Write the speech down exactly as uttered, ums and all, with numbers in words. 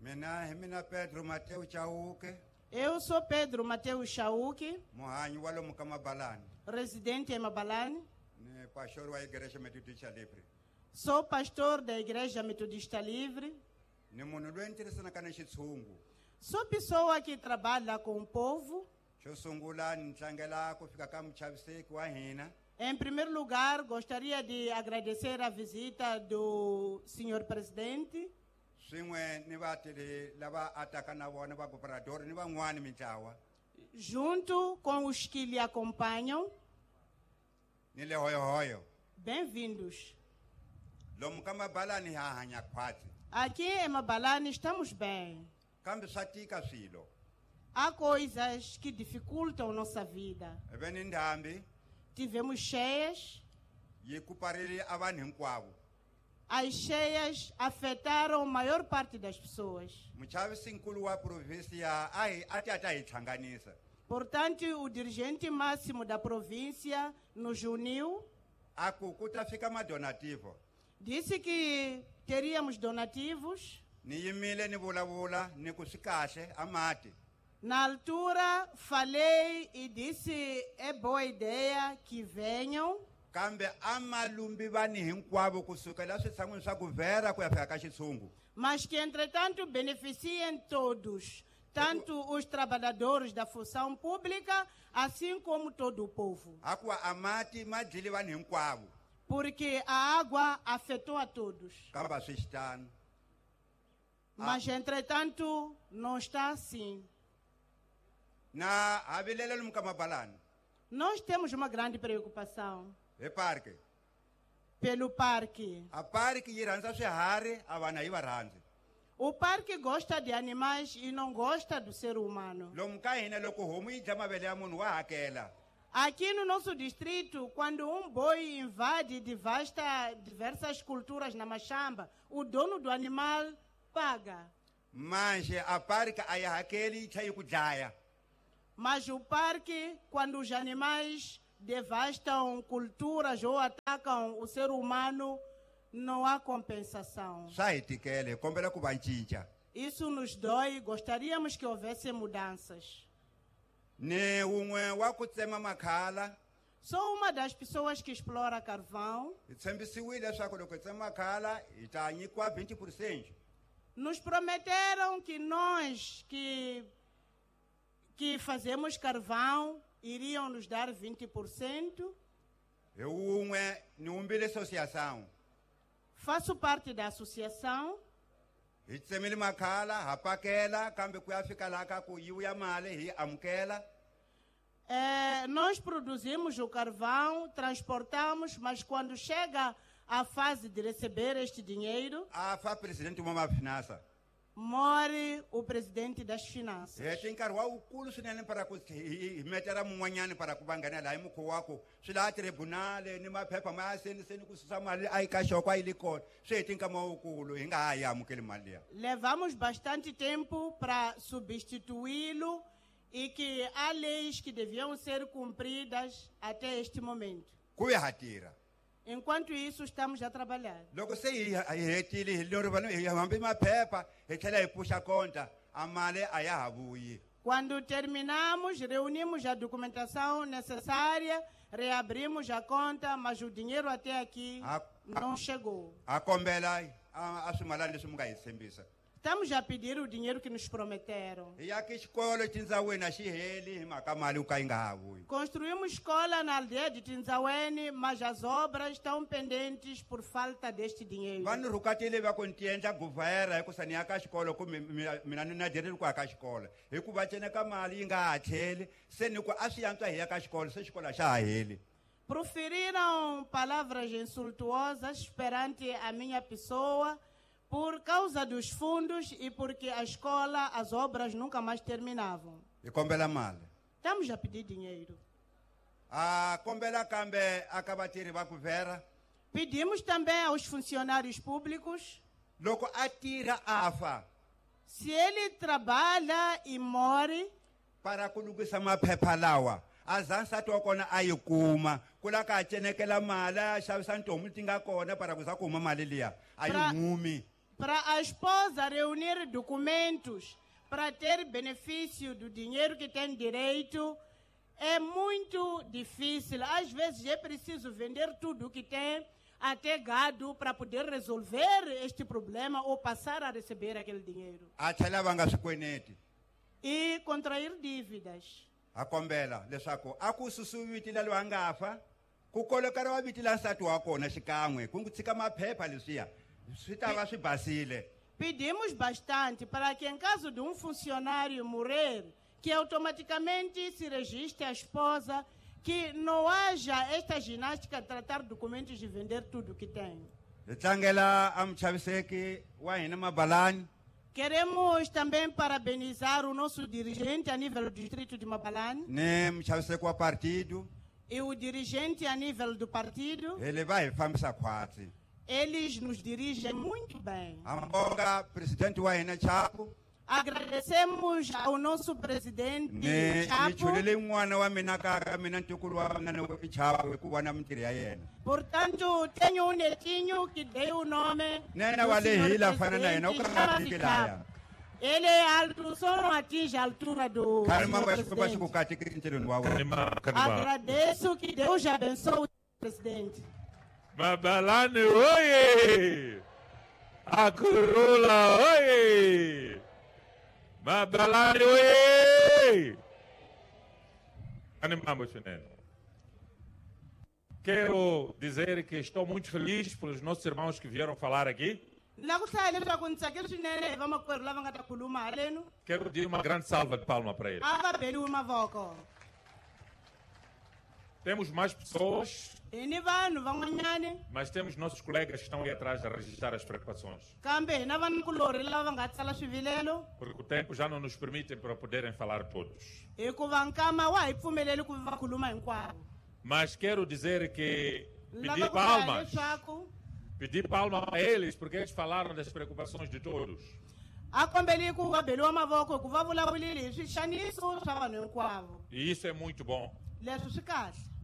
Mina, mina Pedro Mateu Chauke, Eu sou Pedro Mateus Chauque, Mohanyi walo Mukamabalani, residente em Mabalane. ni pastor wa Igreja Metodista Livre. Sou pastor da Igreja Metodista Livre. Ni munhu loyi tirhisanaka na xitshungu. Sou pessoa que trabalha com o povo. Xo sungula ni tlangela ku fika ka muchaviseki wa hina. Em primeiro lugar, gostaria de agradecer a visita do senhor presidente, Swin'we ni vatirhi lava ataka na vona va governador ni van'wani mitlawa. junto com os que lhe acompanham. Ni le hoyohoyo. Bem-vindos. Lomu ka Mabalani ha hanya khwatsi. Aqui em Mabalane estamos bem. Kambe swa tika swilo. Há coisas que dificultam nossa vida. Ive ni ndhambi Tivemos cheias. yi kuparile a vanhu hinkwavo. As cheias afetaram a maior parte das pessoas. Muchavisinkulu wa provincia a hi a ti ata hi hlanganisa. Portanto, o dirigente máximo da província nos uniu, A ku ku ta fika madonativo. disse que teríamos donativos. Ni yimile ni vulavula ni ku swi kahle a mati. Na altura, falei e disse: é boa ideia que venham, Kambe a malumbi vanhu hinkwavo kusukela switshan'wini swa ku vhera ku ya fika ka xitshungu. mas que, entretanto, beneficiem todos, tanto os trabalhadores da função pública, assim como todo o povo, A ku a mati ma dyile vanhu hinkwavo. porque a água afetou a todos. Kambe a swi xitano. Mas, entretanto, não está assim. Na ha vilele lomu ka Mabalani Nós temos uma grande preocupação hi parke. pelo parque. A parke yi rhandza swiharhi a vanhu a yi va rhandzi. O parque gosta de animais e não gosta do ser humano. Lomu ka hina loko homu yi dya mavele ya munhu wa hakela. Aqui no nosso distrito, quando um boi invade e devasta diversas culturas na machamba, o dono do animal paga. Manje a parke a yi hakeli yi tlhela yi ku dlaya. Mas o parque, quando os animais devastam culturas ou atacam o ser humano, não há compensação. Swa hi tikela hi kombela ku va cinca. Isso nos dói, gostaríamos que houvesse mudanças. Ni wun'we wa ku tsema makhala Sou uma das pessoas que explora carvão. hi tshembisiwile leswaku loko hi tsema makhala hi ta nyikiwa vinte por cento. Nos prometeram que nós que, que fazemos carvão iriam nos dar vinte por cento. Hi wun'we ni wumbile associação. Faço parte da associação. Hi tsemile makhala ha pakela kambe ku ya fika laha ka ku yi vuya mali hi amukela. É, nós produzimos o carvão, transportamos, mas quando chega a fase de receber este dinheiro, A fa presidente wa mafinansa. morre o presidente das finanças. Hi ti nkarhi wa wukulu swinene para ku hi hi metela mun'wanyani para ku va nghenela hi mukhuva wa ku swi laha tribunale ni maphepha ma ya sendiseni ku susa mali a yi ka xoko a yi le kona. Swi heti nkama wukulu hi nga ha yi amukeli mali liya. Levamos bastante tempo para substituí-lo e que há leis que deviam ser cumpridas até este momento. Ku ya ha tirha. Enquanto isso, estamos a trabalhar. Loko se hi hi hetile hi lori vanhu hi hambi maphepha hi tlhela hi puxa konta a mali a ya ha vuyi. Quando terminamos, reunimos a documentação necessária, reabrimos a conta, mas o dinheiro até aqui Ah, não chegou. A kombela a a swimalana leswi mi nga hi tshembisa. Estamos a pedir o dinheiro que nos prometeram. Hi yaki xikolo tindzawini a xi heli hi mhaka mali ku ka yi nga ha vuyi. Construímos escola na aldeia de Tinzaweni, mas as obras estão pendentes por falta deste dinheiro. Vanhu rhukatile va ku ni ti endla guvhera hikusa ni ya ka xikolo kumbe mi- mina ni na dyeleli ku ya ka xikolo hikuva cene ka mali yi nga ha tlheli se ni ku a swi yantswa hi ya ka xikolo se xikolo a xa ha heli. Proferiram palavras insultuosas perante a minha pessoa por causa dos fundos e porque a escola, as obras nunca mais terminavam. Hi kombela mali. Estamos a pedir dinheiro. A kombela kambe aka vatirhi va guvhera Pedimos também aos funcionários públicos, loko a tirha a fa se ele trabalha e morre, para ku lungisa maphepha lawa a za nsati wa kona a yi kuma ku la ka a cenekela mali a xavisa ntomu leti nga kona para ku za ku huma mali liya a yi Pra- humi. para a esposa reunir documentos para ter benefício do dinheiro que tem direito, é muito difícil. Às vezes é preciso vender tudo o que tem, até gado, para poder resolver este problema ou passar a receber aquele dinheiro. a tlhela va nga swikweleti E contrair dívidas. a kombela leswaku a ku susiwi viti la loyi a nga fa ku kolokeriwa viti la nsati wa kona xikan'we ku tshika maphepha leswiya swi ta va swi basile. Pedimos bastante para que, em caso de um funcionário morrer, que automaticamente se registre a esposa, que não haja esta ginástica de tratar documentos e vender tudo o que tem. Hi tlangela a muchaviseki wa hina Mabalani. Queremos também parabenizar o nosso dirigente a nível do distrito de Mabalani Ni muchaviseki wa partido e o dirigente a nível do partido. hi le va hi fambisa khwatsi. Eles nos dirigem muito bem. Ambonga presidente wa hina Chapo Agradecemos ao nosso presidente ni ni Chapo. chulele n'wana wa mina ka ka mina ntukulu wa mina ni Chapo hi ku vona mintirho ya yena. Portanto, tenho um netinho que deu o nome. Nena do wa le senhor hila fana na yena, o presidente, ka nga chama-se fiki laya. Chapo. Ele é alto, só não atinge a altura do Khari senhor mangu ya xikomba xi ku presidente. kati ntirhweni wa wena. Kanima, kanima. Agradeço que Deus abençoe o presidente. Mabalani, oye! Akurula, oye! Mabalani, oye! Animamos, Chinelo. Quero dizer que estou muito feliz pelos nossos irmãos que vieram falar aqui. Nakusale leswaku ni tsakile swinene va makwerhu lava nga ta khuluma haleno. Quero pedir uma grande salva de palmas para eles. A va beliwi mavoko. Temos mais pessoas, Hi ni vanhu van'wanyani, mas temos nossos colegas que estão aí atrás a registrar as preocupações. kambe hi na vanakulori lava nga tsala swivilelo, Porque o tempo já não nos permite para poderem falar todos. hikuva nkama wa hi pfumeleli ku va khuluma hinkwavo. Mas quero dizer que Lava pedir ku hlaya palmas, leswaku pedir palmas a eles, porque eles falaram das preocupações de todos. a kombeli ku va beliwa mavoko hikuva vulavulile hi swixaniso swa vanhu hinkwavo. E isso é muito bom. Leswi swi kahle.